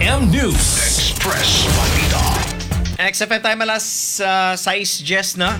XFM News. Express Balita. XFM time alas 6:10 na.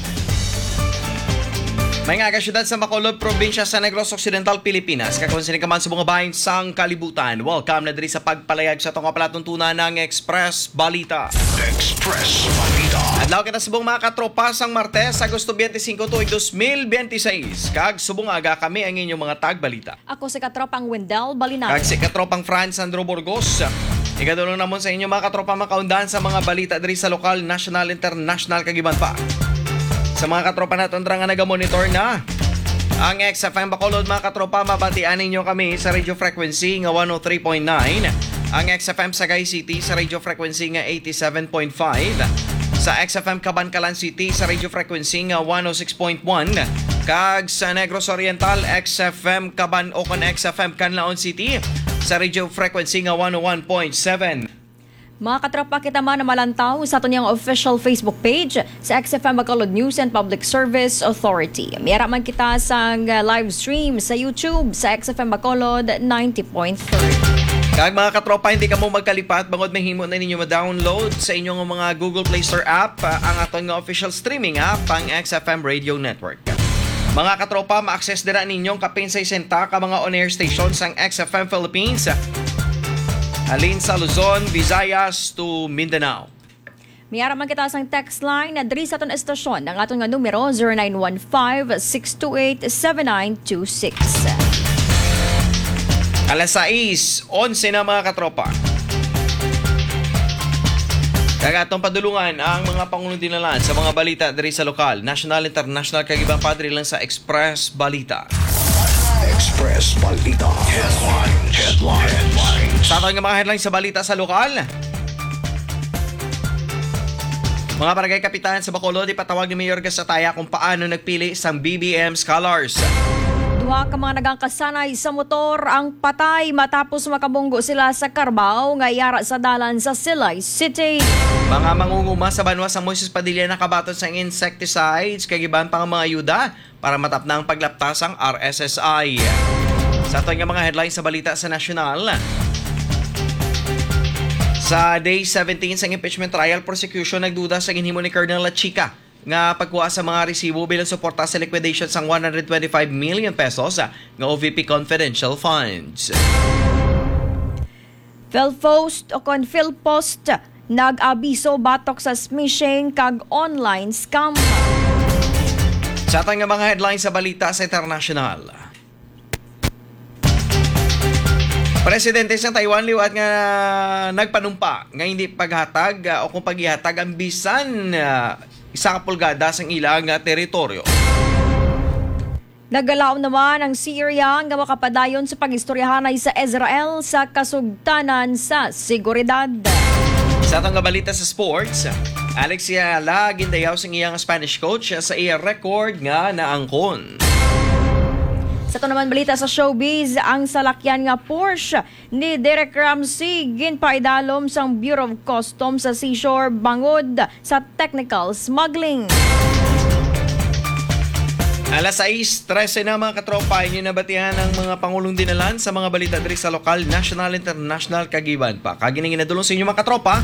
May nga kasyudad sa Bacolod, probinsya sa Negros Occidental, Pilipinas. Kakonsining ka man sa mga bayan sang kalibutan. Welcome na diri sa pagpalayag sa itong kapalatuntunan ng Express Balita. Express Balita. Adlaw kita subong mga katropa sang Martes, Agosto 25 tuig 2026. Kag subong aga kami ang inyong mga tagbalita. Ako si katropang Wendell Balinaro. Kag si katropang Franz Sandro Burgos. Igadulong namon sa inyo mga katropa makaundan sa mga balita diri sa lokal, national, international kag iban pa. Sa mga katropa natin nga naga-monitor na ang XFM Bacolod, mga katropa, mabatian ninyo kami sa radio frequency nga 103.9, ang XFM Sagay City sa radio frequency nga 87.5, sa XFM Cabancalan City sa radio frequency nga 106.1, kag sa Negros Oriental XFM Caban-Ocan XFM Canlaon City sa radio frequency nga 101.7. Mga katropa, kita man na malantaw sa ato niyang official Facebook page sa XFM Bacolod News and Public Service Authority. Mayara man kita sa live stream sa YouTube sa XFM Bacolod 90.3. Kag mga katropa, hindi ka mo magkalipat bangod mahimo na ninyo ma-download sa inyong mga Google Play Store app ang aton nga official streaming app ang XFM Radio Network. Mga katropa, ma-access dira ninyong kapin 60 ka mga on-air stations ang XFM Philippines, halin sa Luzon, Visayas to Mindanao. Mayara man kita sa text line na diri sa aton estasyon ang aton nga numero 0915-628-7926. Alas 6:11 na mga katropa. Kagatong padulungan ang mga Pangulong Dinalan sa mga balita diri sa lokal, national, international kag ibang padre lang sa Express Balita. Express Balita. Headlines. Sa ating mga headlines sa balita sa lokal, mga barangay kapitan sa Bacolod ipatawag ni Mayor Gasataya kung paano nagpili sang BBM Scholars. Duha ka mga nagangkasanay sa motor ang patay matapos makabunggo sila sa Carabao nga yara sa dalan sa Silay City. Mga mangunguma sa banwa sa Moises Padilla nakabaton sa insecticides kag iban pang mga ayuda para matapna ang paglaptas ang RSSI. Sa ating mga headlines sa balita sa nasyonal, sa day 17 sa impeachment trial, prosecution nagduda sa ginhimo ni Colonel Lachica nga pagkuha sa mga resibo bilang suporta sa liquidation sang 125 million pesos nga OVP confidential funds. Philpost o kon Philpost nag-abiso batok sa smishing kag online scam. Sa ating mga headlines sa balita sa international, Presidente sa Taiwan liwat nga nagpanumpa nga hindi paghatag o kung paghihatag ang bisan isa ka pulgada sang ilang teritoryo. Nagalaw naman ang Syria nga makapadayon sa pag-istoryahanay sa Israel sa kasugtanan sa seguridad. Sa atong balita sa sports, Alex Ayala gindayaw sang iyang Spanish coach sa iya record nga naangkon. Sa ito naman balita sa showbiz, ang salakyan nga Porsche ni Derek Ramsey ginpaidalom sang Bureau of Customs sa Seashore bangod sa technical smuggling. Alas 6:13 na mga katropa, inyo nabatihan ang mga Pangulong Dinalan sa mga balita diri sa lokal, national, international kagiban pa. Kagining inadulong sa inyo mga katropa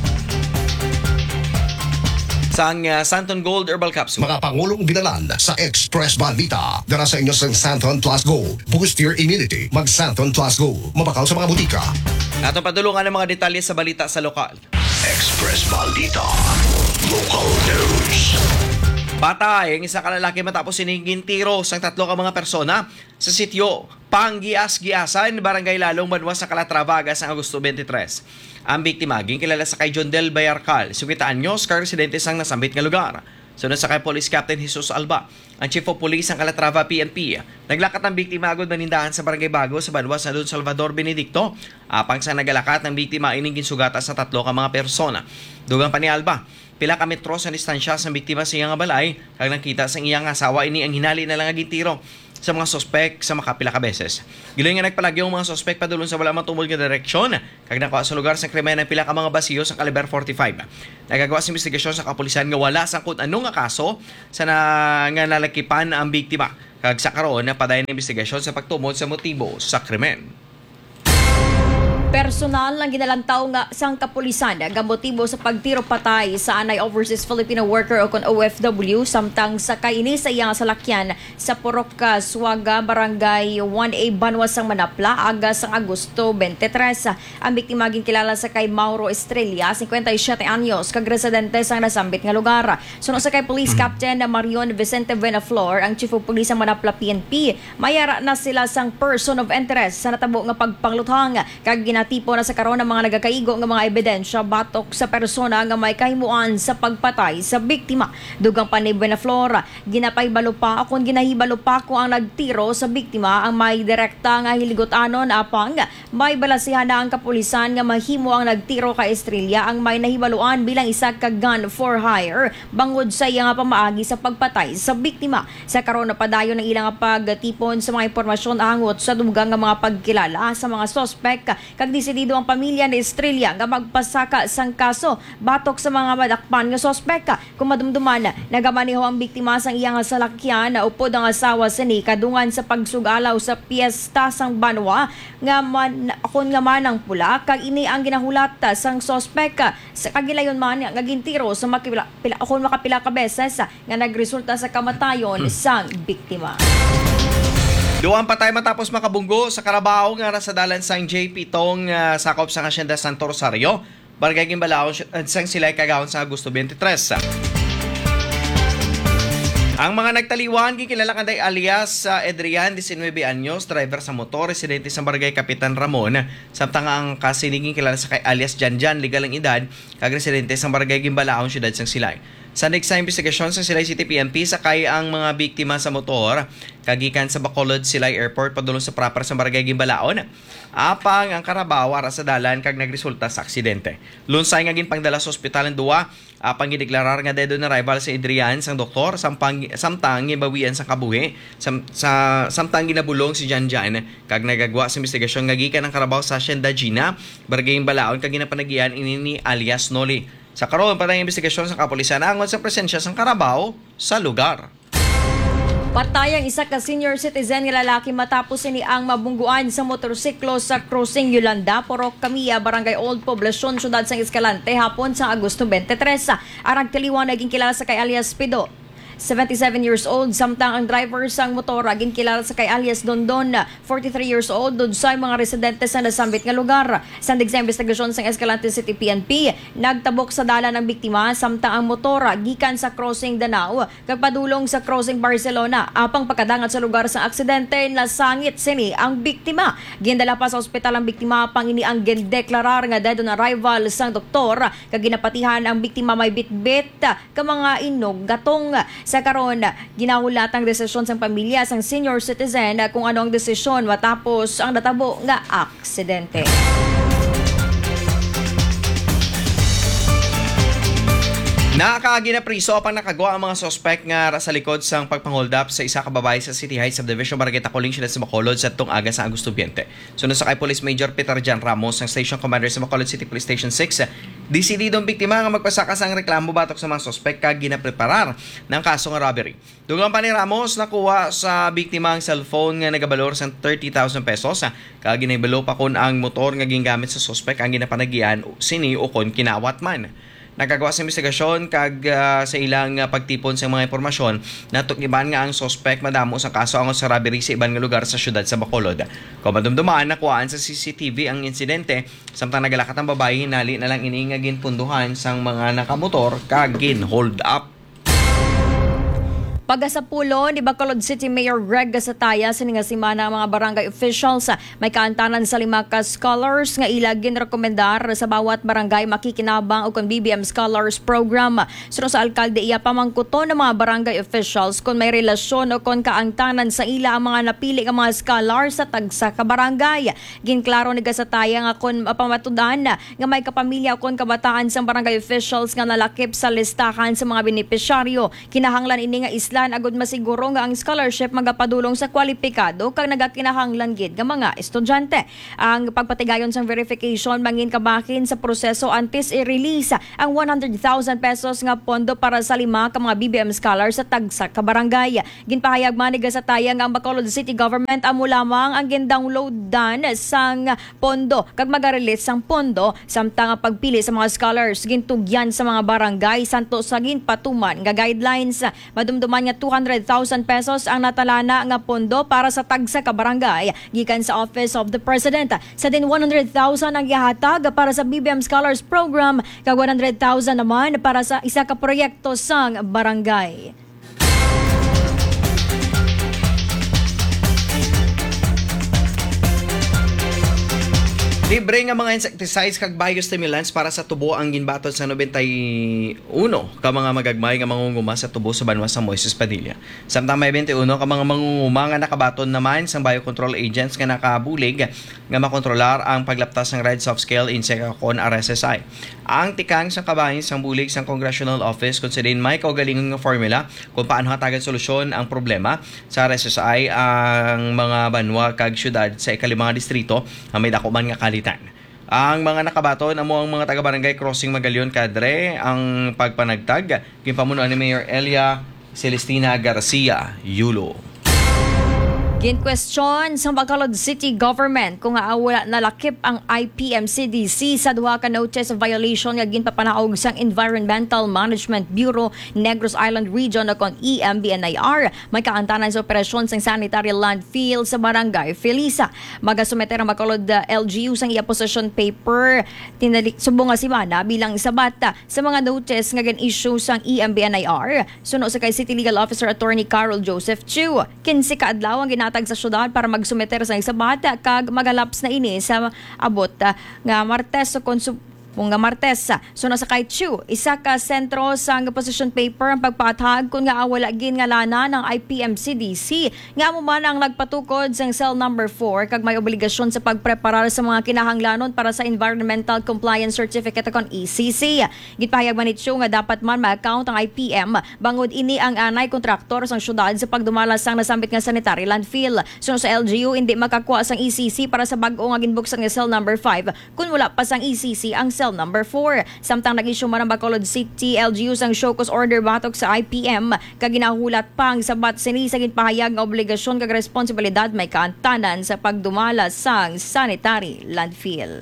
sang Santon Gold Herbal Capsule. Mga Pangulong Dinalan sa Express Balita. Dara sa inyo sa Santon Plus Gold. Boost your immunity. Mag Santon Plus Gold. Mabakaw sa mga butika. Atong padulungan ang mga detalye sa balita sa lokal. Express Balita. Local news. Patay ang isa ka lalaki matapos siningin tiro sang tatlo ka mga persona sa sitio Panggias-Giasan, Barangay Lalong, Banwa sa Calatrava sa Agosto 23. Ang biktima kilala sa kay John Del Bayarcal, 50 anyos, ka-residente sang nasambit nga lugar. Sunod sa kay Police Captain Jesus Alba, ang Chief of Police ng Calatrava PNP. Naglakat ng biktima agad manindahan sa Barangay Bago sa Banwa sa Don Salvador Benedicto. Apang sa nagalakat ng biktima ining ginsugata sa tatlo ka mga persona. Dugang pa ni Alba, pila ka metro sa distansya sa biktima sa iyang balay, kag nakita sa iyang asawa ini ang hinali na lang aging tiro sa mga sospek sa makapila ka beses. Giloy nga nagpalagyo ang mga sospek padulong sa wala matungod nga direksyon kag nakuha sa lugar sa krimen ng pila ka mga basiyo sa kaliber 45. Nagagawa sa investigasyon sa kapulisan nga wala sangkot anong nga kaso sa nga nalakipan ang biktima kag sa karon na padayon ng investigasyon sa pagtumod sa motibo sa krimen. Personal ang ginalantaw nga sang kapulisan nga motibo sa pagtiro patay sa anay overseas Filipino worker o kon OFW samtang sakay ini sa iyang salakyan sa Purok Suaga, Barangay 1A, Banwa sang Manapla, agas sang Agosto 23. Ang biktima ginkilala sa kay Mauro Estrella, 57 anyos, kag residente sang nasambit nga lugar. Suno sa kay Police Captain Marion Vicente Venaflor, ang Chief of Police sa Manapla PNP, mayara na sila sang person of interest sa natabo nga pagpangluthang kag tipo na sa karon ng mga nagakaigo ng mga ebidensya batok sa persona nga may kahimuan sa pagpatay sa biktima. Dugang pa ni Benaflor, ginapahibalo pa akong ginahibalo pa ko ang nagtiro sa biktima ang may direkta nga hiligot-anon apang may balasihan na ang kapulisan nga mahimo ang nagtiro kay Estrella ang may nahibaluan bilang isa ka gun for hire bangod sa iya nga pamaagi sa pagpatay sa biktima. Sa karon na padayon ng ilang pagtipon sa mga impormasyon hangot sa dugang nga mga pagkilala sa mga sospek kag desidido ang pamilya ni Estrella nga magpasaka sang kaso batok sa mga madakpan nga sospeka. Kung madumduman, nagamaniho ang biktima sang iyang salakyan na upod ang asawa sini kadungan sa pagsugalaw sa piyesta sang Banwa nga akon nga manang pula kag ini ang ginahulat sang sospeka sa kagilayon man nga gintiro sa makapila ka beses nga nagresulta sa kamatayon sang biktima. Duwang patay matapos makabunggo sa Carabao nga nasa dalan sang JP Tong sakop sa Hacienda Santo Rosario. Barangay Gimbalaon sang silay kagawon sa Agosto 23. Ang mga nagtaliwan gikilala kanday alias Adrian, 19 anyos, driver sa motor, residente sa Barangay Kapitan Ramon. Samtang ang kasiniging kilala sa kay alias Janjan, legal ang edad, kag residente sa Barangay Gimbalaon, siyudad sang Silay. Sa next sa investigasyon sa Silay City PNP, sakay ang mga biktima sa motor kagikan sa Bacolod Silay Airport padulong sa proper sa Barangay Gimbalaon. Apang ang Carabao ara sa dalan kag nagresulta sa aksidente. Lunsay nga ginpangdala sa ospital ng duwa, apang gideklarar nga dead on arrival si Adrian sang doktor samtang gibawian sa kabuhi samtang ginabulong si Janjan kag nagagwa sa investigasyon nga gikan ang Carabao sa Hacienda Gina, Barangay Gimbalaon kag ginapanagian ini ni alias Noli. Sa karon pa ng investigasyon sa kapulisan angon sa presensya sang Carabao sa lugar. Patay ang isa ka senior citizen nga lalaki matapos ini ang mabungguan sa motorsiklo sa Crossing Yolanda, Purok Camilla, Barangay Old Poblacion, Siyudad sang Escalante, hapon sa Agosto 23. Arang tiliwan naging kilala sa kay alias Pido, 77 years old, samtang ang driver sang motor ginkilala sa kay alias Dondon, 43 years old, dud sa mga residente sa nasambit nga lugar. Sa investigasyon sang Escalante City PNP, nagtabok sa dala ng biktima samtang ang motor gikan sa Crossing Danao kag padulong sa Crossing Barcelona. Apang pagkadangat sa lugar sa aksidente, nasangit sini ang biktima. Gindala pa sa ospital ang biktima pang ini ang gindeklarar nga dead on arrival sang doktor kag ginapatihan ang biktima may bitbit ka mga inog gatong. Sa karon, ginahulat ang desisyon sang pamilya sang senior citizen kung ano ang desisyon matapos ang natabo nga aksidente. Nakakaginapriso pang nakagawa ang mga sospek nga sa likod sang pagpanghold up sa isa ka babae sa City Heights Subdivision, Barangay Tacoling, Siyudad sa Bacolod sa atong aga sa Agosto 20. Sunod sa kay Police Major Peter Jan Ramos, ang Station Commander sa Bacolod City Police Station 6, desididong biktima nga magpasaka sang reklamo batok sa mga sospek kag ginapreparar ng kaso nga robbery. Dugang pa ni Ramos, nakuha sa biktima ang cellphone nga nagabalor sang 30,000 pesos kag ginahibalo pa kon ang motor nga gingamit sa sospek ang ginapanagian sini o kon kinawat man. Nagagawa sa investigasyon kag sa ilang pagtipon sa mga impormasyon na tugiban nga ang suspect madamo sa kaso angon sa robbery sa ibang lugar sa siyudad sa Bacolod. Kung madumdumaan, nakuhaan sa CCTV ang insidente samtang nagalakat ang babae, hinali na lang iniingagin punduhan sang mga nakamotor kag gin hold up. Pagasapulo ni Bacolod City Mayor Greg Gasataya siningasimana ang mga barangay officials may kaantanan sa 5 ka scholars nga ilagin rekomendar sa bawat barangay makikinabang o kung BBM Scholars Program. Suno sa alkalde iya pamangkuto ng mga barangay officials kung may relasyon o kung kaangtanan sa ila ang mga napili nga mga scholars sa tagsa ka barangay. Ginklaro ni Gasataya nga kung pamatudan nga may kapamilya o kung kabataan sa barangay officials nga nalakip sa listahan sa mga benepisyaryo. Kinahanglan ini nga isla kinahanglan agud masiguro nga ang scholarship magapadulong sa kwalipikado kag nagakinahanglan gid nga mga estudyante. Ang pagpatigayon sa verification mangin kabahin sa proseso antes i-release ang 100,000 pesos nga pondo para sa 5 ka mga BBM scholars sa tagsa ka barangay. Ginpahayag maniga sa tayang ang Bacolod City Government amo lamang ang gin-downloadan sang pondo kag maga-release sang pondo samtang ang pagpili sa mga scholars gintugyan sa mga barangay santo sa ginpatuman nga guidelines. Madumduman nga 200,000 pesos ang natalana nga pondo para sa tagsa ka barangay gikan sa Office of the President. Sa din 100,000 ang gihatag para sa BBM Scholars Program kag 100,000 naman para sa isa ka proyekto sang barangay. Libre nga mga insecticides kag biostimulants para sa tubo ang ginbaton sa 91 ka mga magagmay nga mangunguma sa tubo sa banwa sa Moises Padilla. Samtang may 21 ka mga mangunguma nga nakabaton naman sa biocontrol agents nga nakabulig nga makontrolar ang paglaptas ng Red Soft Scale Insect Con RSSI. Ang tikang sa kabahin sang bulig sang Congressional Office kung din may kaugalingon nga formula kung paano hatagan solusyon ang problema sa RSSI ang mga banwa kag syudad sa ikalimang distrito nga may dako man nga kalitan. Ang mga nakabaton amo ang mga taga-barangay Crossing Magallaon Cadre ang pagpanagtag gipamunuan ni Mayor Elia Celestina Garcia Yulo. Gin-question sa Bacolod City Government kung wala nalakip ang IPMCDC sa duha ka notice of violation nga ginpapanaog sang Environmental Management Bureau Negros Island Region kon EMBNIR may kaantanan sa operasyon sang sanitary landfill sa barangay Felisa. Magasumeter ang Bacolod LGU sang iya possession paper subong nga simana bilang isabata sa mga notice nga gin-issue sang EMBNIR. Suno sa kay City Legal Officer Attorney Carol Joseph Chu, 15 ka adlaw ang ginatag sa syudad para magsumeter sa isabata kag magalaps na ini sa abot nga Martes sa nga Martes. So nasa kay Chu, isa ka sentro sa position paper ang pagpatag kung nga wala gin nga lana ng IPMCDC nga mo man ang nagpatukod sa cell number 4 kag may obligasyon sa pagpreparar sa mga kinahanglanon para sa Environmental Compliance Certificate kon ECC. Gipahayag man ni Chu nga dapat man ma-account ang IPM bangod ini ang anay kontraktor sang syudad sa pagdumalas sang nasambit nga sanitary landfill. So sa LGU hindi makakuha sang ECC para sa bag-o nga ginbuksan nga cell number 5 kung wala pa sang ECC ang cell number 4. Samtang nag-issue man ang Bacolod City LGU sang show cause order batok sa IPM kag ginahulat pang sabat sini sa ginpahayag nga obligasyon kag responsibilidad may kaantanan sa pagdumala sang sanitary landfill.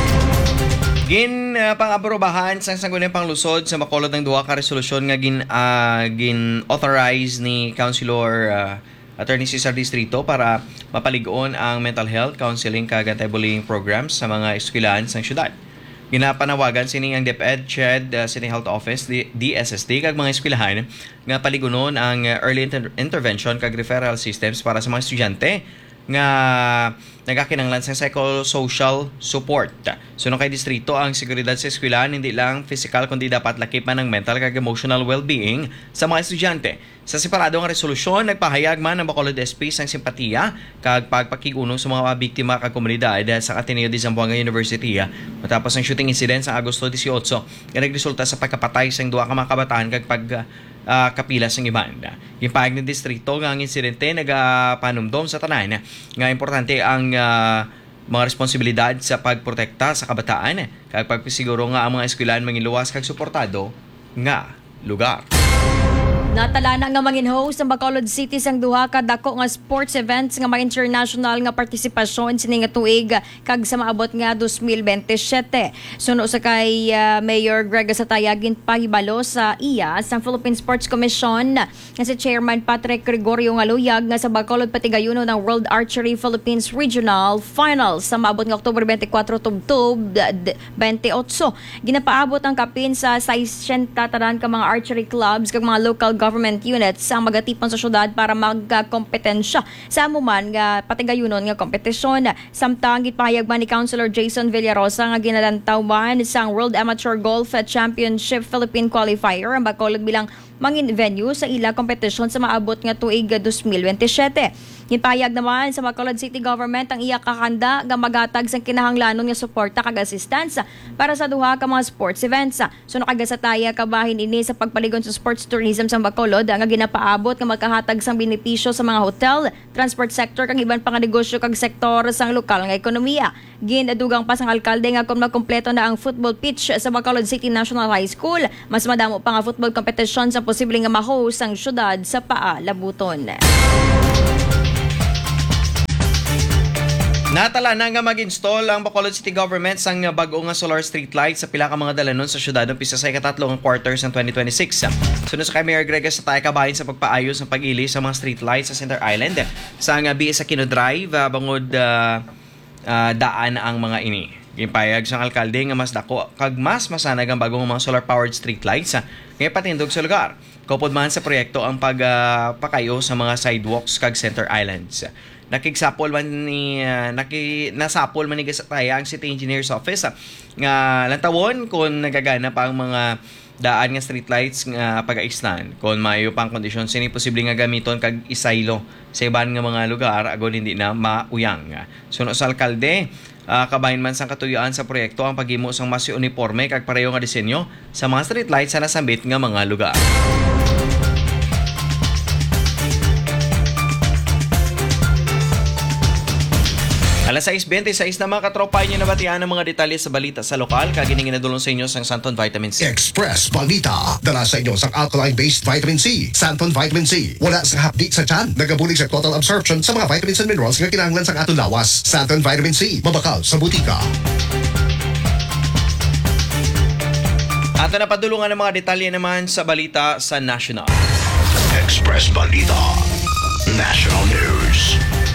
Pang-aprobahan sang sangguniang panglusod sa Bacolod ng duha ka resolusyon nga authorize ni Councilor Attorney Cesar Distrito para mapaligon ang mental health counseling kag anti-bullying programs sa mga eskwelahan sang syudad. Ginapanawagan sining ang DepEd CHED City Health Office DSSD kag mga eskwelahan nga paligunon ang early intervention kag referral systems para sa mga estudyante nga nagakinanglan sa psychosocial support. Suno kay distrito ang seguridad sa eskwelahan hindi lang physical kundi dapat lakip man ang mental kag emotional well-being sa mga estudyante. Sa separado nga resolusyon nagpahayag man ang Bacolod SP sang simpatiya kag pagpakiguno sa mga biktima kag komunidad sa Ateneo de Zamboanga University matapos ang shooting incident sa Agosto 18 nga nagresulta sa pagkapatay sang duha ka mga kabataan kag kapila sang iban. Gipahayag ng distrito nga ang insidente nagapanumdom sa tanan nga importante ang mga responsibilidad sa pagprotekta sa kabataan kag pagpisiguro nga ang mga eskwelahan mangiluwas kag suportado nga lugar. Natalana nga mangin-host ang Bacolod City sang duha ka dako nga sports events nga may international nga partisipasyon sini nga tuig kag sa maabot nga 2027. Suno sa kay Mayor Greg Satayagin pahibalo sa iya sa Philippine Sports Commission nga si Chairman Patrick Gregorio nga luyag nga sa Bacolod patigayuno ng World Archery Philippines Regional Finals sa maabot nga October 24 tubtob 28. Ginapaabot ang kapin sa 60 tanan ka mga archery clubs kag mga local government units ang magatipon sa syudad para magkompetensya sa amuman nga patigayunon nga kompetisyon. Samtang gipahayag man ni Councilor Jason Villarosa nga ginalantawan sa World Amateur Golf Championship Philippine Qualifier ang Bacolod bilang mangin venue sa ila kompetisyon sa maabot nga tuig 2027. Ginpahayag naman sa Bacolod City Government ang iya kakanda nga magatag sa kinahanglanon nga suporta kag assistance para sa duha ka mga sports events. So nakagasataya kabahin ini sa pagpaligon sa sports tourism sa Bacolod nga ginapaabot nga magkahatag sang benepisyo sa mga hotel, transport sector kag iban pang negosyo kag sektor sang lokal nga ekonomiya. Ginadugang pa sang alkalde nga kung makumpleto na ang football pitch sa Bacolod City National High School, mas madamo pa nga football competition sa posibleng nga ma-host ang syudad sa Paa, Labuton. Natala na nga mag-install ang Bacolod City Government sang bago nga solar street lights sa pila ka mga dalanon sa syudad umpisa sa ikatlong quarters ng 2026. Sunod sa kay Mayor Gregas sa tayo kabahin sa pagpaayos ng pag-ili sa mga street lights sa Center Island sa nga BS Aquino Drive bangod daan ang mga ini. Gimpayag sang alkalde nga mas dako kag mas masanag ang bagong mga solar powered street lights nga patindog sa lugar. Kupod man sa proyekto ang pagpakayo sa mga sidewalks kag Center Islands. Nakigsapol man ni nasapol man ni Gasataya ang City Engineer's Office nga lantawon kung nagagana pa ang mga daan nga street lights nga pag-aislan kung maayo pang kondisyon sini posible nga gamiton kag isaylo sa iban nga mga lugar agon hindi na mauyang. Suno sa alkalde kabahin man sang katuyuan sa proyekto ang paghimo sang mas uniforme kag pareho nga disenyo sa mga street lights sa nasambit nga mga lugar. Alas 6:26 na mga katropa nyo nabatian ng mga detalye sa balita sa lokal. Kagining inadulong sa inyo sang Santon Vitamin C. Express Balita. Dala sa inyo sa alkaline-based vitamin C. Santon Vitamin C. Wala sa hapdi sa tiyan. Nagabulig sa total absorption sa mga vitamins and minerals nga kinahanglan sa atong lawas. Santon Vitamin C. Mabakal sa butika. Ato na padulungan ng mga detalye naman sa balita sa National. Express Balita. National News.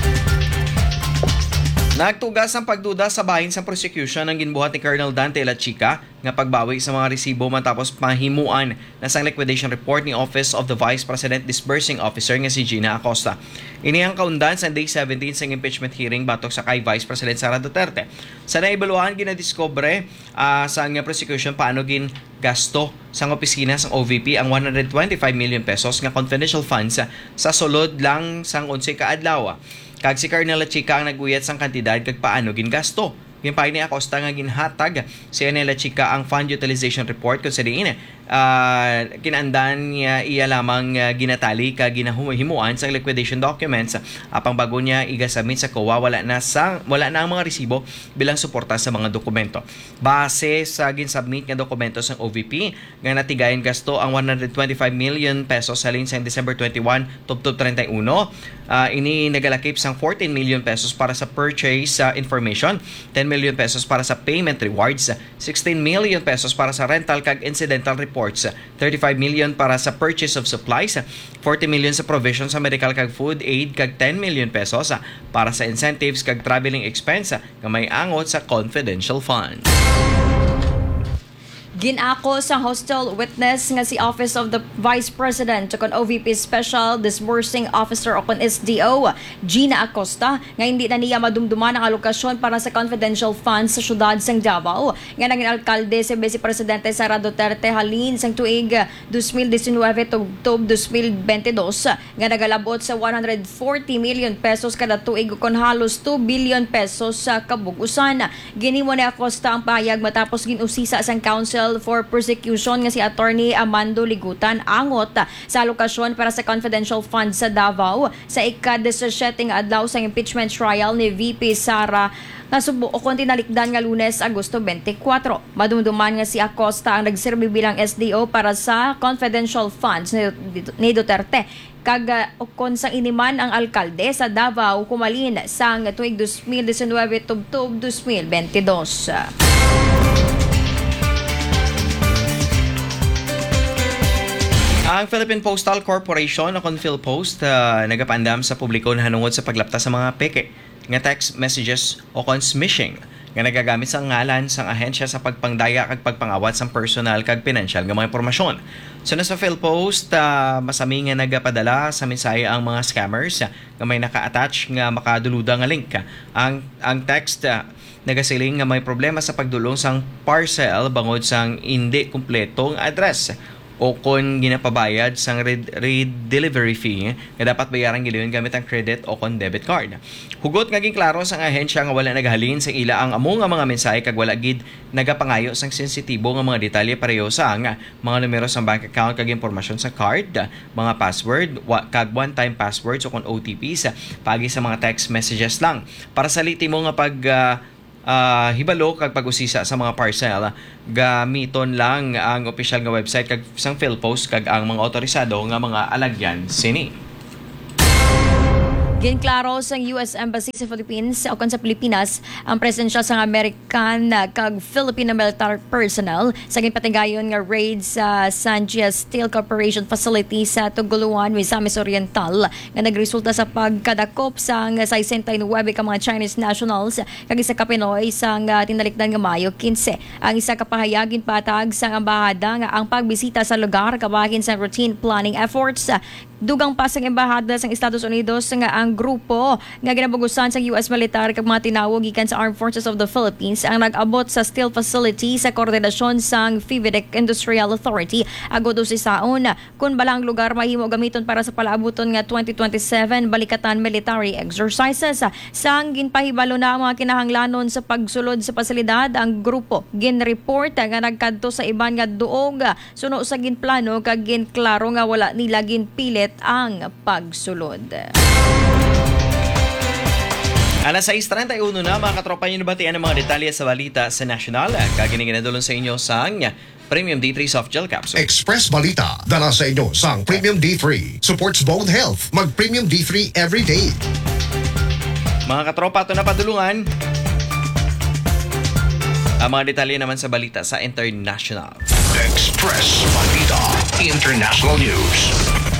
Nagtugas ang pagduda sa bahin sa prosecution ng ginbuhat ni Colonel Dante La Chica nga pagbawi sa mga resibo matapos pahimuan na sang liquidation report ni Office of the Vice President Disbursing Officer nga si Gina Acosta. Ini ang kaundan sa Day 17 sa impeachment hearing batok sa kay Vice President Sara Duterte. Sa naibaluhan ginadiscobre sa prosecution paano gasto sa opisina sa OVP ang 125 million pesos nga confidential funds sa sulod lang sang 11 ka adlaw. Kag si Colonel Chica ang naguyat sang kantidad kag paano gingasto. Gimpay ni Acosta nga ginhatag si Colonel Chica ang fund utilization report kung sa diin kinandan niya iya lamang ginatali kag ginahimuan sa liquidation documents apang bago niya igasubmit sa COA wala na ang mga resibo bilang suporta sa mga dokumento. Base sa ginsubmit nga dokumento sa OVP nga natigayon gasto ang 125 million pesos halin sa December 21 tubtob 31 ini nagalakip sang 14 million pesos para sa purchase information, 10 million pesos para sa payment rewards, 16 million pesos para sa rental kag incidental reports, 35 million para sa purchase of supplies, 40 million sa provision sa medical kag food aid kag 10 million pesos para sa incentives kag traveling expense nga may angot sa confidential funds. Ginako sa hostile witness nga si Office of the Vice President kon OVP Special Disbursing Officer o kon SDO Gina Acosta nga hindi na niya madumduman ang alokasyon para sa confidential funds sa syudad sang Davao nga naging alkalde si Vice Presidente Sara Duterte halin sang tuig 2019 tub 2022 nga nagalabot sa 140 million pesos kada tuig kon halos 2 billion pesos sa kabugusan. Ginimo ni Acosta ang pahayag matapos ginusisa sang Council for Prosecution nga si Attorney Amando Ligutan angot sa alokasyon para sa confidential funds sa Davao sa ika-17 adlaw sa impeachment trial ni VP Sara nga subo o kon tinalikdan nga Lunes, Agosto 24. Madumduman nga si Acosta ang nagserbi bilang SDO para sa confidential funds ni Duterte. Kag kon sa iniman ang alkalde sa Davao kumalin sang tuig 2019 tubtob 2022. Ang Philippine Postal Corporation o Philpost nagapandam sa publiko na hanungod sa paglapta sa mga peke nga text messages o smishing nga nagagamit sa ngalan sang ahensya sa pagpangdaya kag pagpangawat sa personal kag financial nga mga impormasyon. So sa Philpost masami nga nagapadala sa mensahe ang mga scammers nga may naka-attach nga makaduluda nga link. Ang text nagasiling nga may problema sa pagdulong sang parcel bangod sang hindi kumpletong address o kung ginapabayad sang redelivery fee nga dapat bayaran giliyon gamit ang credit o kon debit card. Hugot ngaging klaro sang ahensya nga wala naghalin sa ila ang amo nga mga mensahe kag wala gid nagapangayo sang sensitibo nga mga detalye pareho sang mga numero sang bank account kag impormasyon sa card, mga password kag one-time passwords o kon OTPs pagi sa mga text messages lang. Para sa litimo nga pag hibalo kag pag-usisa sa mga parcel, gamiton lang ang opisyal nga website kag sang PhilPost kag ang mga otorisado nga mga alagyan sini. Ginklaro sa US Embassy sa Philippines o sa Pilipinas ang presensya sa American kag Filipino military personnel sa ginpatinggayon nga raid sa Sanjia Steel Corporation facility sa Tuguluan, Misamis Oriental nga nagresulta sa pagkadakop sa 69 ka mga Chinese nationals kag isa ka Pinoy sa tinalikdan nga Mayo 15. Ang isa ka pahayagin patag sa embahada nga ang pagbisita sa lugar kabahin sa routine planning efforts. Dugang pa sa embahada sa Estados Unidos nga ang grupo nga ginabugusan sa US military kag mga tinawag gikan sa Armed Forces of the Philippines ang nag-abot sa steel facility sa koordinasyon sang FIVIDEC Industrial Authority agod sa saon kun balang lugar mahimo gamiton para sa palaabuton nga 2027 balikatan military exercises. Sang ginpahibalo na ang mga kinahanglanon sa pagsulod sa pasilidad, ang grupo ginreport nga nagkadto sa iban nga duog suno sa ginplano kag ginklaro nga wala nila ginpilit ang pagsulod. Alas 6:31 na, mga katropa, nyo nabatian ng mga detalye sa balita sa National. Kaginigin sa inyo sang Premium D3 Soft Gel Capsule. Express Balita, dala sa inyo sang Premium D3. Supports bone health. Mag Premium D3 every day. Mga katropa, ito na padulungan. Ang mga detalye naman sa balita sa International. Express Balita, International News.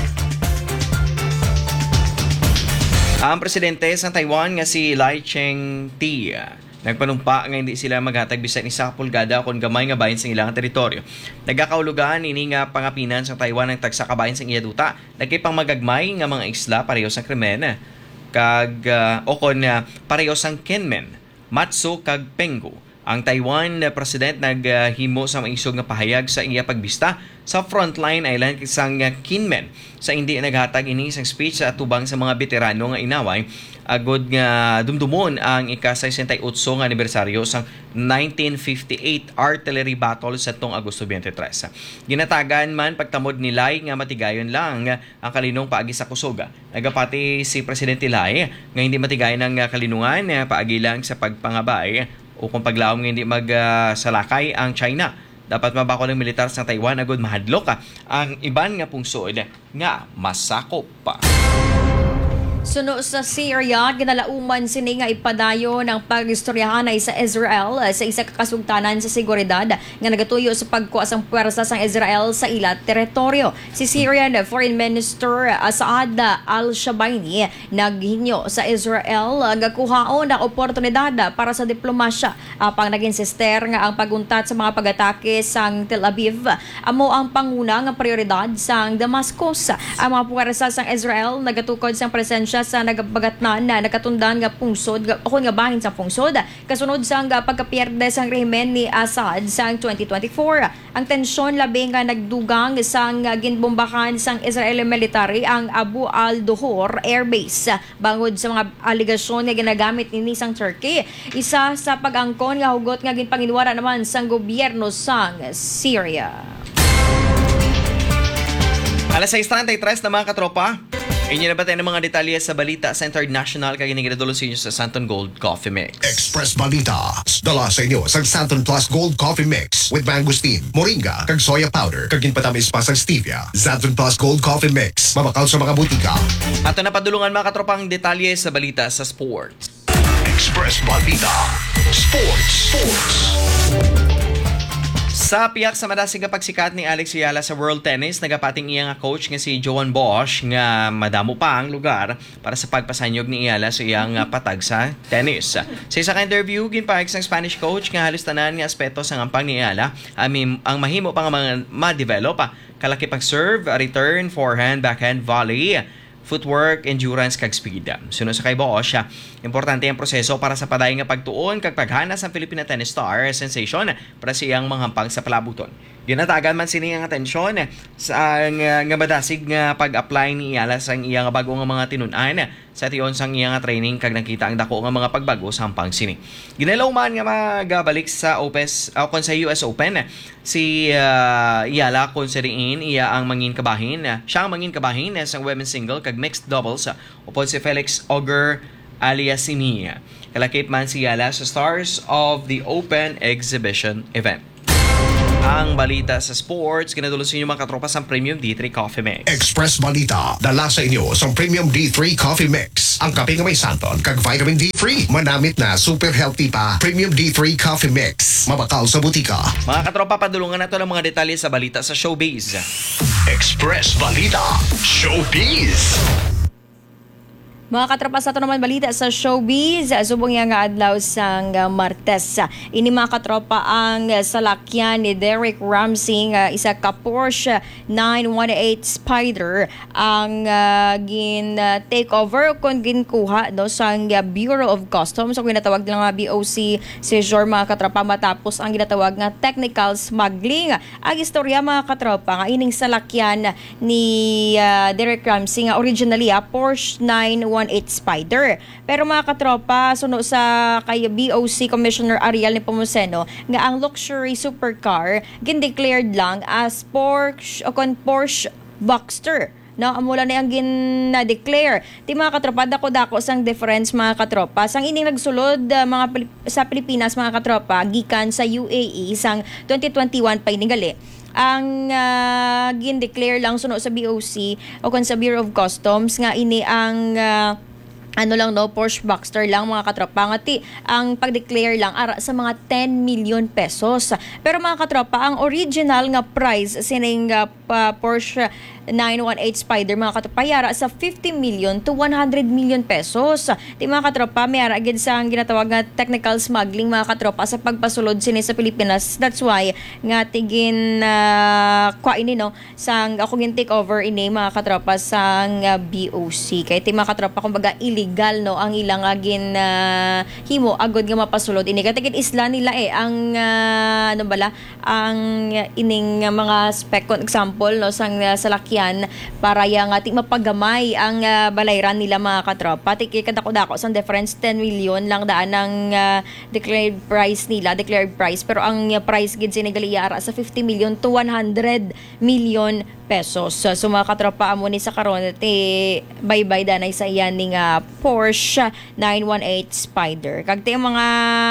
Ang presidente sa Taiwan nga si Lai Ching-te nagpanumpa nga hindi sila maghatag bisan isa ka pulgada kung gamay nga bahin sa ilang teritoryo. Nagkakaulugan ini nga pangapinan sa Taiwan ng tagsa ka bahin sa iya duta. Nagkay pang magagmay nga mga isla pareho sa krimen kag o kon pareho sang Kinmen, Matsu kag Penghu. Ang Taiwan president naghimo sa maisog nga pahayag sa iya pagbista sa Frontline Island kisang Kinmen sa hindi naghatag ini isang speech sa atubang sa mga veterano nga inaway agod nga dumdumon ang ika-68 nga anibersaryo sang 1958 artillery battle sa tong Agosto 23. Ginatagan man pagtamod ni Lai nga matigayon lang ang kalinong paagi sa kusog. Nagapati si Presidente Lai nga hindi matigayon ang kalinungan paagi lang sa pagpangabay o kung paglaom nga hindi magsalakay ang China. Dapat mabako ng militar sa Taiwan agud mahadlok ang iban nga pungsod nga masakop pa. Suno sa Syria, ginalauman sini nga ipadayo ng pag-istoryahan ay sa Israel sa isa ka kasugtanan sa seguridad nga nagatuyo sa pagkuha sang puwersa sang Israel sa ila teritoryo. Si Syrian Foreign Minister Saad al-Shabaini naghinyo sa Israel nga kuhaon ang oportunidad para sa diplomasya apang nag-insister nga ang paguntat sa mga pag-atake sang Tel Aviv amo ang panguna nga prioridad sang Damascus. Ang mga puwersa sang Israel nagatukod sang presensya sa nagabagatnan na nakatundan nga pungsod o nga bahin sa pungsod kasunod sang pagkapierde sang rehimen ni Assad sang 2024. Ang tensyon labi nga nagdugang sang ginbombahan sang Israeli military ang Abu al-Duhur Air Base bangod sa mga aligasyon nga ginagamit ni sang Turkey. Isa sa pag-angkon nga hugot nga ginpanginwara naman sang gobyerno sang Syria. Alas 6:33 na, mga katropa. Inyo na ba tayo ng mga detalye sa balita sa International kag ginigradolo sa inyo sa Santon Gold Coffee Mix. Express Balita, dala sa inyo sa Santon Plus Gold Coffee Mix with mangosteen, moringa, kag soya powder, kag ginpatamis pa sa stevia. Santon Plus Gold Coffee Mix, mabakaw sa mga butika. At na padulungan, mga katropang detalye sa balita sa sports. Express Balita, Sports. Sa piyak sa madasig pagsikat ni Alex Ayala sa World Tennis, nagapating iya nga coach nga si Joan Bosch nga madamo pa ang lugar para sa pagpasanyog ni Ayala sa iyang patag sa tennis. Sa isa ka interview, ginpahig sang Spanish coach nga halos tanan nga aspeto sa ngampang ni Ayala ang mahimo pa nga mga ma-develop kalaki pag-serve, return, forehand, backhand, volley, footwork, endurance, kag speed. Sunod sa kay Bosch, importante ang proseso para sa paday nga pagtuon kag paghana sa Filipina tennis star sensation para siyang manghampang sa palabuton. Ginatagan man sini ang atensyon sa nga madasig nga pag-apply ni Iyala sa iyang bago nga mga tinun-an sa tiyon sang iyang training kag nakita ang dako nga mga pagbago sa hampang sini. Ginalaw man nga magabalik sa kon sa US Open si Iyala kon sa diin iya ang mangin kabahin. Siya ang mangin kabahin sa women's single kag mixed doubles upod si Felix Auger Aliassime. Kalakip man si Iyala sa Stars of the Open Exhibition event. Ang balita sa sports, kinadulog sa inyo mga katropa sa Premium D3 Coffee Mix. Express Balita, dala sa inyo sa Premium D3 Coffee Mix. Ang kape nga may santon kag vitamin D3. Manamit na, super healthy pa. Premium D3 Coffee Mix. Mabakal sa butika. Mga katropa, padulungan nato ng mga detalye sa balita sa showbiz. Express Balita, Showbiz. Mga katropa, sa ito naman balita sa showbiz, subong nga adlaw sang Martes. Ini mga katropa ang salakyan ni Derek Ramsey, isa ka Porsche 918 Spider ang gin takeover kung ginkuha no sang Bureau of Customs o ginatawag lang nga BOC seizure mga katropa matapos ang ginatawag nga technical smuggling. Ang istorya mga katropa nga ining salakyan ni Derek Ramsey nga originally Porsche 918 Spider. Pero mga katropa, suno sa kay BOC Commissioner Ariel Nepomuceno nga ang luxury supercar gin-declared lang as Porsche Boxster. No, amula na ang gin-declare. Ti mga katropa, dako-dako sang difference mga katropa. Sang ining nagsulod sa Pilipinas mga katropa, gikan sa UAE sang 2021 pa inigali. Ang gin-declare lang suno sa BOC o kon sa Bureau of Customs nga ini ang Porsche Boxster lang mga katropa. Ngati ang pag-declare lang ara sa mga 10 million pesos. Pero mga katropa, ang original nga price sining Porsche 918 Spider mga katropa yara sa 50 million to 100 million pesos. Di mga katropa, may ara agad sa ginatawag nga technical smuggling mga katropa sa pagpasulod sini sa Pilipinas. That's why nga tigin kwa ini no sang ako gin take over ini mga katropa sang BOC. Kay ti mga katropa kumbaga illegal no ang ilang agin himo agod nga mapasulod ini. Katigin isla nila ang ang ining mga spec example no sang salakyan para yang ating mapagamay ang balayran nila mga katropa. Tiki kadako-dako sang difference 10 million lang daan ng declared price pero ang price gid sinigali ara sa 50 million to 100 million pesos. So mga katropa amo ni sa karon bye-bye danay sa iyan ning Porsche 918 Spider. Kag ti mga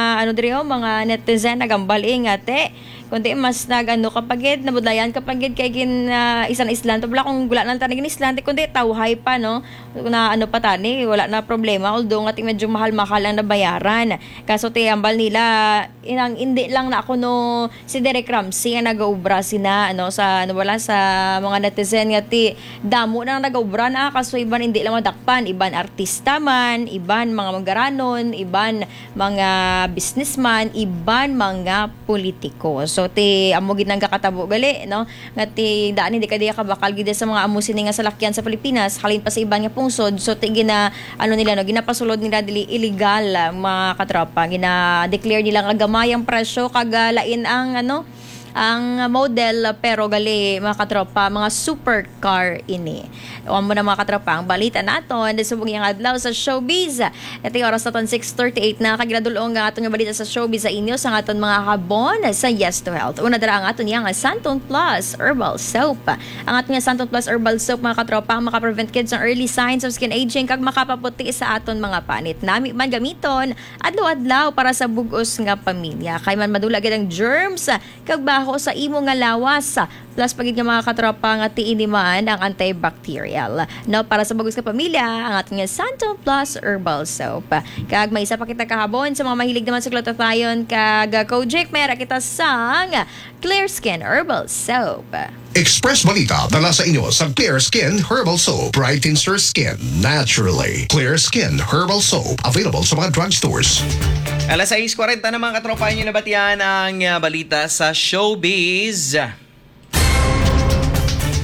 mga netizen nagambaling ate kundi mas kapagid nabudlayan kapagid kay gin isang islan to kung wala nang tanigin islan kundi tawhay pa no na pa tani wala na problema although nga medyo mahal ang nabayaran kaso ambal nila inang hindi lang na ako no si Derek Ramsey nga nagaubra sina sa sa mga netizen nga damo na nagaubra na kaso iban hindi lang madakpan iban artista man iban mga magaranon iban mga businessman iban mga politiko. So amo gid nang kakatabo gali no nga daan hindi kadiya kabakal gid sa mga amo sini nga salakyan sa Pilipinas halin pa sa iban nga pungsod. So gina nila no ginapasulod nila dili illegal mga katropa gina-declare nila nga gamay ang presyo kag lain ang ang model pero gali mga katropa mga supercar ini. Uwan mo na mga katropa ang balita naton subong yang adlaw sa showbiz. Ito yung oras naton 6:38 na kaginadulong ang aton nga balita sa showbiz sa inyo sa aton mga habon sa Yes to Health. Una dara ang aton yang Santon Plus Herbal Soap. Ang aton nga Santon Plus Herbal Soap mga katropa ang makaprevent kids ng early signs of skin aging kag makapaputi sa aton mga panit. Nami man gamiton adlaw-adlaw para sa bugos nga pamilya. Kay man madula gid ang germs kag baho sa imo nga lawas plus pagid nga mga katropa nga tiiniman ang antibacterial no para sa bugos nga pamilya ang ating nga Santon Plus Herbal Soap. Kag may isa pa kita kahabon sa mga mahilig naman sa glutathione kag Kojic mera kita sang Clear Skin Herbal Soap. Express Balita dala sa inyo sa Clear Skin Herbal Soap. Brightens your skin naturally. Clear Skin Herbal Soap available sa mga drugstores. Alas 6:40 na mga katropa nyo nabatian ang balita sa showbiz.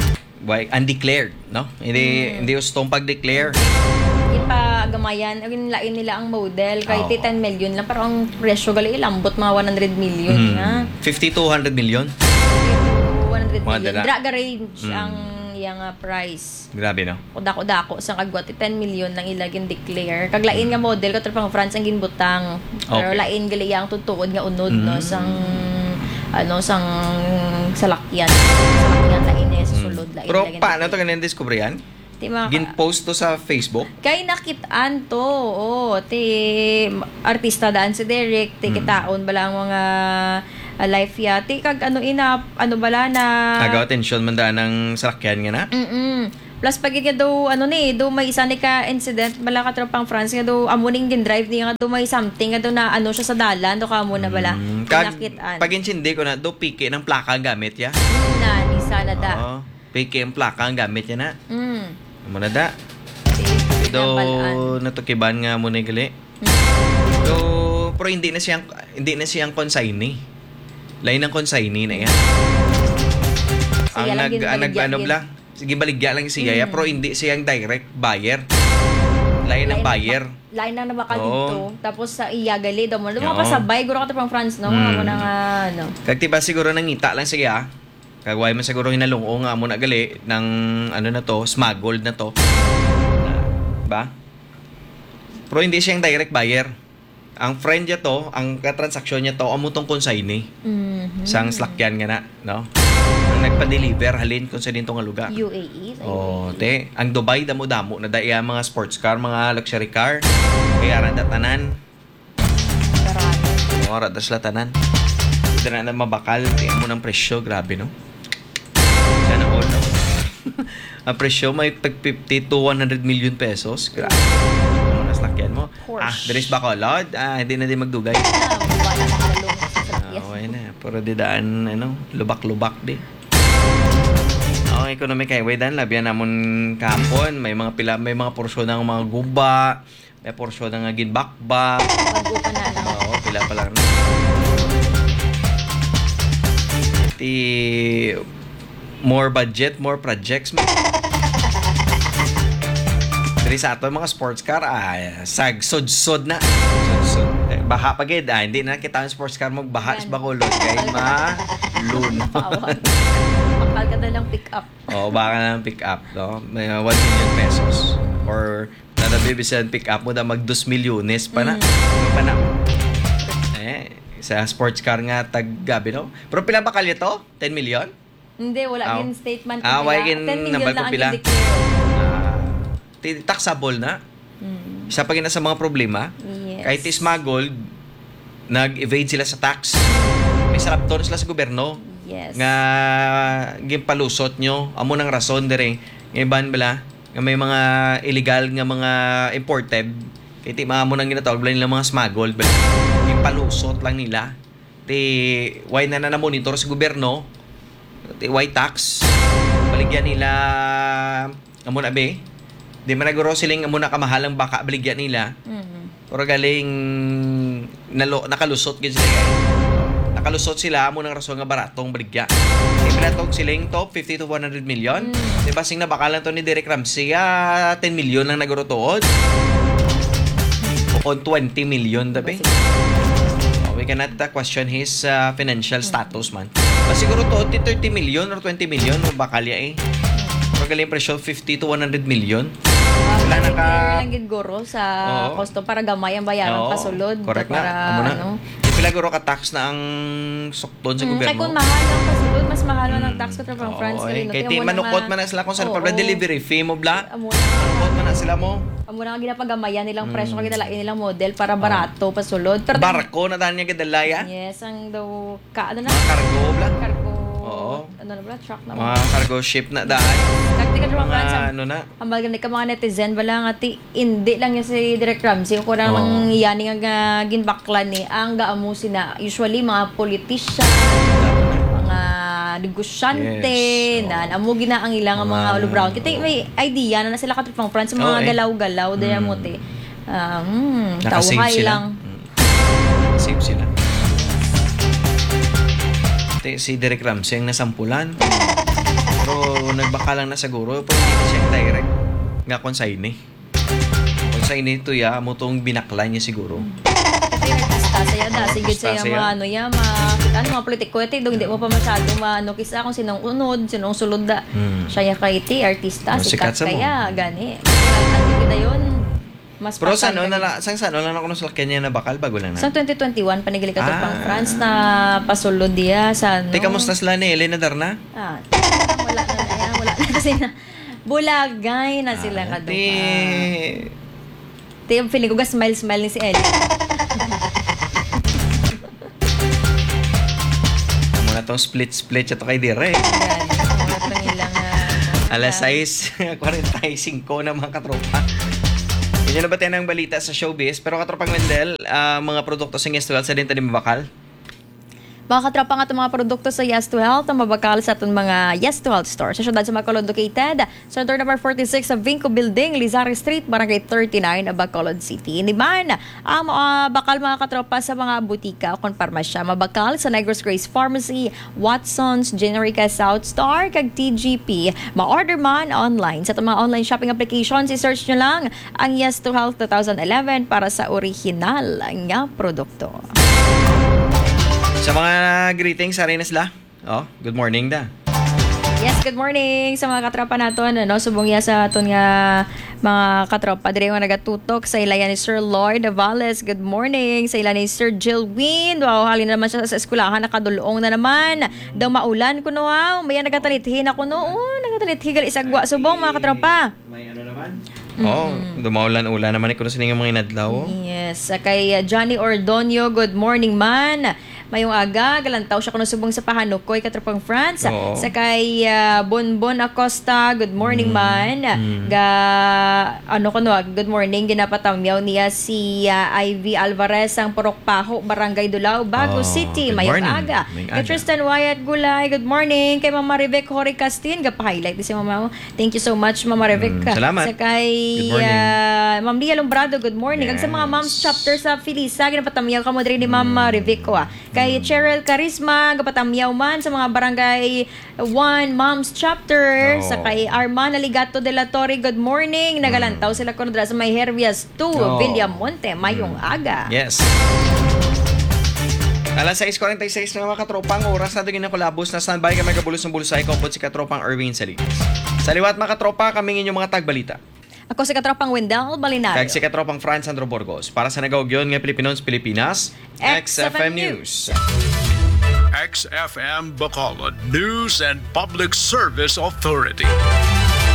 undeclared, no? Hindi gustong pag-declare. Ipagamayan, lain nila ang model kahit 10 million lang, pero ang presyo gali ilambot mga 100 million na. 50 to 100 million. 100 Mga million. dala. Draga range ang yang price. Grabe, no? Dako sa kagwati 10 million nang ilagin declare. Kaglain nga model ko pang France ang ginbutang. Pero Okay. lain gali ang tutuod nga unod no sang salakyan. Salakyan lain niya sa sulod lain. Pero lagyan paano declare. to ganyan discover yan? Ti mga Gin-post to sa Facebook? kay nakitaan to, artista daan si Derek, kitaon bala ang mga life ya. Kag bala na Nagawa atensyon man daan ng salakyan nga na? Plus pag nga daw daw may isa ni ka incident bala ka tropang France nga daw amuning din drive niya nga daw may something nga daw na siya sa dalan daw ka muna bala. Nakitaan. Pag insindi ko na, do piki ng plaka ang gamit ya? Na ni sana da. Oo. Piki ang plaka ang gamit ya na. Muna da. Balaan. Natukiban nga muna gali. Pero hindi na siyang consignee. Lain ng consignee na yan. Siya lang ginbaligya bla? Sige, baligya lang siya. Pero hindi siyang direct buyer. Lain ng buyer. Lain na nabakal Oo. dito. Tapos sa iyagali daw mo. Daw Oo. mga pasabay. Guro ka pang France, no? Mga muna nga, Kagtiba siguro nangita lang siya. Kagway man siguro hinalungo nga mo na gali ng na to, smuggled na to. Ba? Pero hindi siyang direct buyer. Ang friend niya to, ang transaksyon niya to, amutong consignee. Sang slakyan nga na, no? Ang nagpa-deliver halin kung sa dito nga lugar. UAE. Ang Dubai damo-damo na daya mga sports car, mga luxury car. Kaya randa tanan. Karami. Randa sila tanan. Ito na mabakal, tingnan mo ng presyo, grabe no? Sana all, no? Ang presyo may tag 50 to 100 million pesos. Grabe. Ano naslakyan mo? Porsche. Diris Bacolod? Hindi na din magdugay. Wala na kalong sa yes. Okay na. Pero di daan, lubak-lubak di. Okay, economic highway dan. Labihan namon kampon. May mga porsyon ng mga guba. May porsyon ng ginbakbak. Bago pa na lang. Oo, pila pa lang. More budget, more projects. Dari sa ato mga sports car, sagsod-sod na. Sod-sod. Baha pagid, hindi na kita ang sports car magbaha sa Bacolod kay malun. Pawag. Bakal ka na lang pick up. Oo, baka na pick up, no? May 1 million pesos. Or nadabibisan pick up mo na mag 2 milyones pa na. Ano pa na? Sa sports car nga tag-gabi, no? Pero pila ba kalya to? 10 million? Hindi, wala gin statement. nila. wala gin 10 million nabal ko lang ang pila. declare. Taxable na. Isa pa gina sa mga problema. Yes. Kahit smuggled, nag-evade sila sa tax. May sarapton sila sa gobyerno. Yes. Nga gimpalusot nyo. Amo nang rason dire. Ngayon bala, nga may mga illegal nga mga imported. Kaya ti mga mo nang ginatawag bala nila mga smuggled. Bala. Gimpalusot lang nila. Why na monitor sa gobyerno. Why tax. Baligyan nila amo na be. Di man naguro siling amo na kamahalang baka baligyan nila. Pero galing nakalusot gid sila guys. Nakalusot sila amo nang rason nga baratong baligya. Ipinatog siling top 50 to 100 million. Di ba sing nabakalan to ni Derek Ramsey 10 million lang naguro tuod. O 20 million dabi. We cannot question his financial status man. Siguro to 30 million or 20 million o bakalya Pero galing presyo 50 to 100 million. Wala na ka lang gid guro sa kosto para gamay ang bayaran pasulod. Correct para na. Pila guro ka tax na ang sukton sa gobyerno. Kaya kung mahal ang pasulod, mas mahal man ang tax ko pang France. Kaya ti manukot man na sila kung saan pala delivery fee mo bla. Amuna Manukot man na sila mo. nga ginapagamayan nilang presyo kag dalain nilang model para barato pasulod. Pero Barko na daan niya gadalaya. yes, ang daw na Mga cargo bla. cargo. Oo. Ano na ba truck na Mga cargo ship na daan. Tactical from Mga France. ano na. Ang bagay ka mga netizen wala nga hindi lang yan si Direk Ramsey kung lang yani nga ginbaklan ni ang gaamusin na usually mga politician, mga negosyante na amo gina ang ilang mga Olo Brown. Kita may idea na sila katripang France mga galaw-galaw daya mo te. Nakasave Tawhay sila. lang. Save sila. Si Derek Ramsey ang nasampulan. Pero nagbakalang na siguro, pero hindi na siya direct. Nga consigne. Consigne ito ya, mo tong binakla niya siguro. Ito yung artista saya da. Sige Artista saya saya. ano ya, mga politiko. Ito hindi mo pa masyado kisa kung sinong unod, sinong sulod da. Siya ya kay ti, artista, Oh, sikat sikat sa mo. kaya, gani. Ano kita yun? Mas Pero patay saan ka- saan lang ako nasa kanya na bakal bago lang Sa na. 2021, panigili ka Ah. pang France na pasulod diya sa ano. Teka, kamusta sila ni Elena Darna? Wala na kasi na bulagay na sila kaduka. Ito yung feeling ko smile ni si Ellie. Muna tong split ito kay Dire. Alas 6:45 na mga katropa. Yun na ba tayo ng balita sa showbiz? Pero katropang Wendell, mga produkto sa Yes to Health sa din tayo mabakal? Mga katropa nga itong mga produkto sa Yes to Health ang mabakal sa itong mga Yes to Health store. Sa syudad sa Bacolod located sa door number 46 sa Vinco Building, Lizari Street, Barangay 39, Bacolod City. Iniman ang bakal mga katropa sa mga butika o konparmasya. Mabakal sa Negros Grace Pharmacy, Watson's, Generica South Star, kag TGP. Ma-order man online. Sa itong mga online shopping applications, i-search nyo lang ang Yes to Health 2011 para sa original nga produkto. Sa mga greetings, sari na sila. Oh, good morning da. Yes, good morning sa mga katropa naton. Subong ya sa aton nga mga katropa. Dire nga nagatutok sa ilayan ni Sir Lloyd Avales. Good morning. Sa ilayan ni Sir Jill Wind. Wow, halin na naman siya sa eskwelahan. Nakadulong na naman. Daw maulan ko no. Maya nagatalithin ako no. Nagatalithigal isagwa. Subong mga katropa. May ano naman? Oh, dumaulan-ulan naman ko sa mga inadlaw. Yes, kay Johnny Ordonio, good morning man. Mayong aga, galantaw siya kuno subong sa Pahanukoy, Katropang France. Oo. Sa kay Bonbon Acosta, good morning man. Ano kuno, good morning, ginapatamyaw niya si Ivy Alvarez ang Purok Paho, Barangay Dulao, Bago Oh, City. good Mayong morning. aga. Mayong Kay aga. Tristan Wyatt Gulay, good morning. Kay Mama Revec Hori Castin, gapa-highlight din si Mama. Thank you so much, Mama Revec. Salamat. Sa kay Good morning. Ma'am Lia Lombrado, good morning. Ang sa mga Yes. moms chapter sa Filisa, ginapatamyaw ka mo diri ni Ma'am Revico. Kay Cheryl Carisma, gapatamyaw man sa mga barangay 1 moms chapter. Oh. Sa kay Arman Aligato de la Torre, good morning. Nagalantaw sila kuno dira sa may Hervias 2, Oh. Villamonte, mayong aga. Yes. Alas 6:46 na mga katropang oras na doon kulabos na standby kami kabulos ng bulsay kompot si katropang Erwin Salinas. Sa liwat mga katropa, kami inyong mga tagbalita. Ako si katropang Wendell Balinario. Kag si katropang Franz Sandro Burgos. Para sa nagawagyon ng Pilipinos, Pilipinas, XFM News. XFM Bacolod News and Public Service Authority.